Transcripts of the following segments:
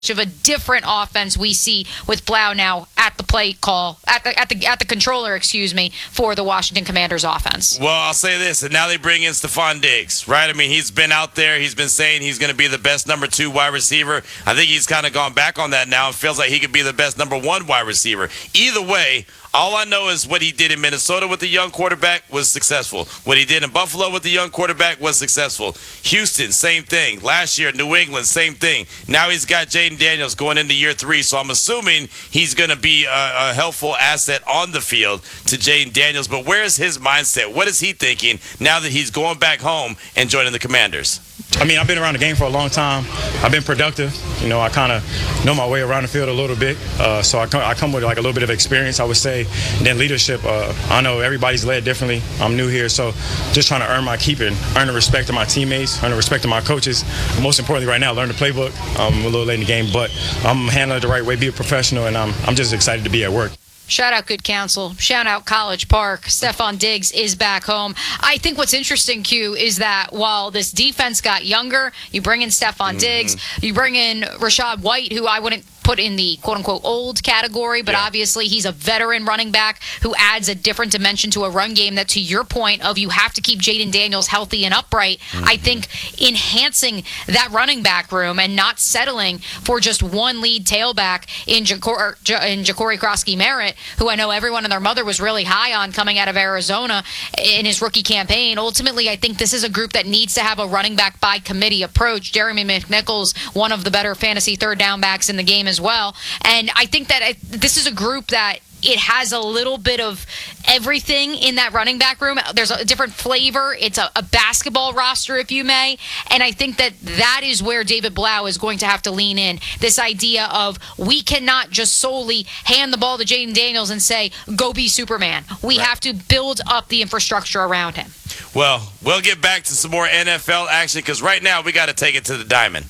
of a different offense we see with Blau now at the play call, at the controller, for the Washington Commanders offense? Well, I'll say this, and now they bring in Stephon Diggs, right? I mean, he's been out there. He's been saying he's going to be the best number 2 wide receiver. I think he's kind of gone back on that now and feels like he could be the best number 1 wide receiver. Either way, all I know is what he did in Minnesota with the young quarterback was successful. What he did in Buffalo with the young quarterback was successful. Houston, same thing. Last year, New England, same thing. Now he's got Jaden Daniels going into year 3, so I'm assuming he's going to be a helpful asset on the field to Jaden Daniels. But where is his mindset? What is he thinking now that he's going back home and joining the Commanders? I mean, I've been around the game for a long time. I've been productive. You know, I kind of know my way around the field a little bit. So I come with like a little bit of experience, I would say. And then leadership, I know everybody's led differently. I'm new here, so just trying to earn my keep and earn the respect of my teammates, earn the respect of my coaches. Most importantly right now, learn the playbook. I'm a little late in the game, but I'm handling it the right way, be a professional, and I'm just excited to be at work. Shout out Good Counsel. Shout out College Park. Stephon Diggs is back home. I think what's interesting, Q, is that while this defense got younger, you bring in Stephon Diggs, you bring in Rachaad White, who I wouldn't put in the quote-unquote old category, but obviously he's a veteran running back who adds a different dimension to a run game that, to your point of you have to keep Jaden Daniels healthy and upright, I think enhancing that running back room and not settling for just one lead tailback in Ja'Cory Krosky-Merritt, who I know everyone and their mother was really high on coming out of Arizona in his rookie campaign. Ultimately, I think this is a group that needs to have a running back by committee approach. Jeremy McNichols, one of the better fantasy third down backs in the game as well. And I think that this is a group that it has a little bit of everything in that running back room. There's a different flavor. It's a basketball roster, if you may. And I think that is where David Blau is going to have to lean in. This idea of we cannot just solely hand the ball to Jaden Daniels and say, go be Superman. We have to build up the infrastructure around him. Well, we'll get back to some more NFL action because right now we got to take it to the diamond.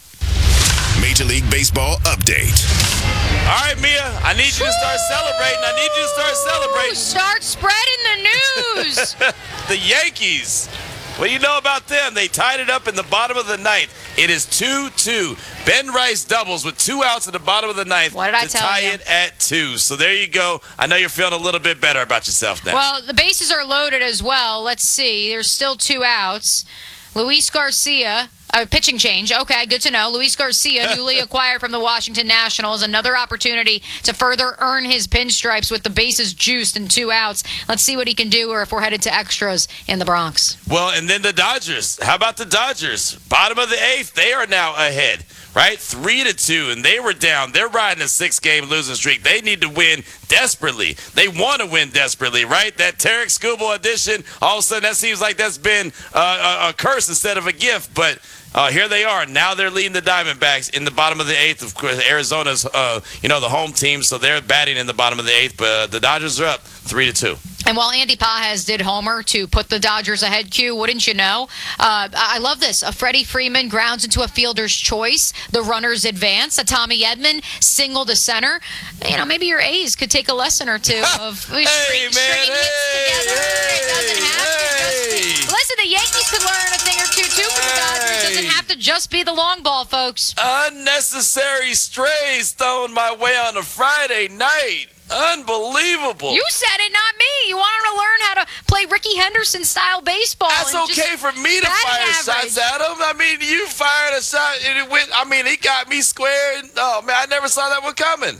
Major League Baseball update. All right, Mia, I need you to start celebrating. Start spreading the news. The Yankees. What do you know about them? They tied it up in the bottom of the ninth. It is 2-2. Ben Rice doubles with 2 outs in the bottom of the ninth to tie it at 2. So there you go. I know you're feeling a little bit better about yourself now. Well, the bases are loaded as well. Let's see. There's still 2 outs. Luis Garcia. Pitching change. Okay, good to know. Luis Garcia, newly acquired from the Washington Nationals. Another opportunity to further earn his pinstripes with the bases juiced and 2 outs. Let's see what he can do, or if we're headed to extras in the Bronx. Well, and then the Dodgers. How about the Dodgers? Bottom of the 8th, they are now ahead, right? 3-2, and they were down. They're riding a 6-game losing streak. They need to win desperately. They want to win desperately, right? That Tarek Skubal addition, all of a sudden that seems like that's been a curse instead of a gift, but here they are. Now they're leading the Diamondbacks in the bottom of the 8th. Of course, Arizona's, the home team, so they're batting in the bottom of the 8th. But the Dodgers are up 3-2. And while Andy Pajes did homer to put the Dodgers ahead, Q, wouldn't you know? I love this. A Freddie Freeman grounds into a fielder's choice. The runners advance. A Tommy Edman single to center. Maybe your A's could take a lesson or two of stringing hits together. It doesn't have to. Listen, the Yankees could learn a thing or two, too, from the Dodgers. It doesn't have to just be the long ball, folks. Unnecessary strays thrown my way on a Friday night. Unbelievable. You said it, not me. You want him to learn how to play Ricky Henderson-style baseball. That's okay for me to fire shots at him. I mean, you fired a shot, and it went. I mean, he got me square. Oh, man, I never saw that one coming.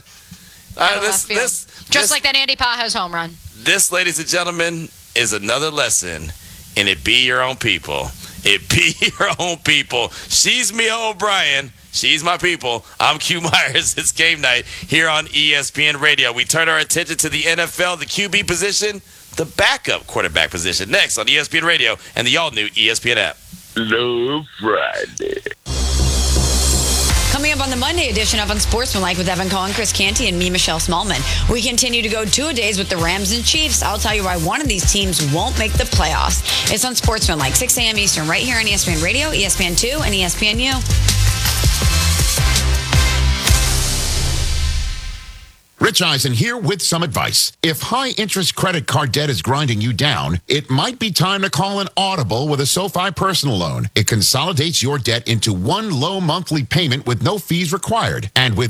Just like that Andy Pajes home run. This, ladies and gentlemen, is another lesson in it be your own people. It be your own people. She's Mia O'Brien. She's my people. I'm Q Myers. It's game night here on ESPN Radio. We turn our attention to the NFL, the QB position, the backup quarterback position. Next on ESPN Radio and the all-new ESPN app. Love Friday. Coming up on the Monday edition of Unsportsmanlike with Evan Cohen, Chris Canty, and me, Michelle Smallman. We continue to go 2-a-days with the Rams and Chiefs. I'll tell you why one of these teams won't make the playoffs. It's Unsportsmanlike, 6 a.m. Eastern, right here on ESPN Radio, ESPN2, and ESPNU. Rich Eisen here with some advice. If high-interest credit card debt is grinding you down, it might be time to call an audible with a SoFi personal loan. It consolidates your debt into one low monthly payment with no fees required. And with